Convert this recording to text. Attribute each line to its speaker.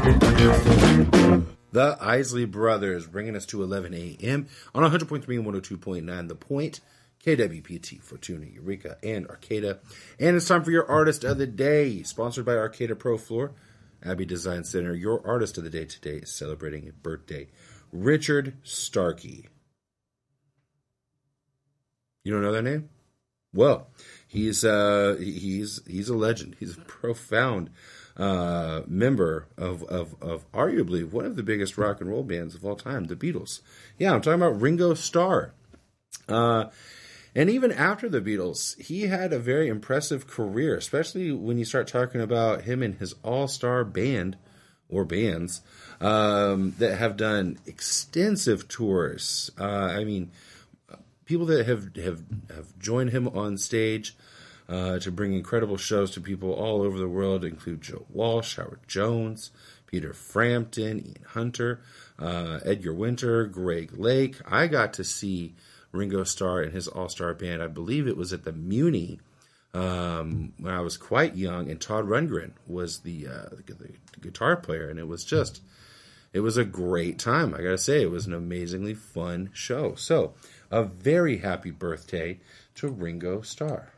Speaker 1: The Isley Brothers bringing us to 11 a.m. on 100.3 and 102.9 The Point, KWPT, Fortuna, Eureka, and Arcata. And it's time for your Artist of the Day, sponsored by Arcata Pro Floor, Abbey Design Center. Your Artist of the Day today is celebrating a birthday, Richard Starkey. You don't know that name? Well, he's a legend. He's a profound member of arguably one of the biggest rock and roll bands of all time, the Beatles. Yeah, I'm talking about Ringo Starr. And even after the Beatles, he had a very impressive career, especially when you start talking about him and his all-star band or bands that have done extensive tours. People that have joined him on stage to bring incredible shows to people all over the world include Joe Walsh, Howard Jones, Peter Frampton, Ian Hunter, Edgar Winter, Greg Lake. I got to see Ringo Starr and his all-star band. I believe it was at the Muni when I was quite young, and Todd Rundgren was the guitar player, and it was a great time. I gotta say, it was an amazingly fun show. So, a very happy birthday to Ringo Starr.